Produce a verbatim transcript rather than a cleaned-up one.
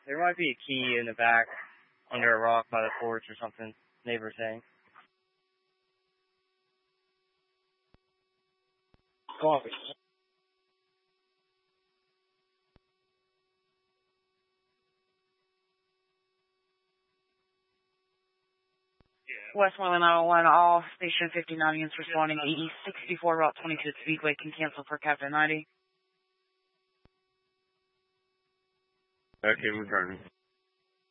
There might be a key in the back under a rock by the porch or something, neighbor saying. Copy. Westmoreland nine one one, all Station fifty-nine units responding. E E sixty-four, Route twenty-two at Speedway, can cancel for Captain ninety. Okay, returning.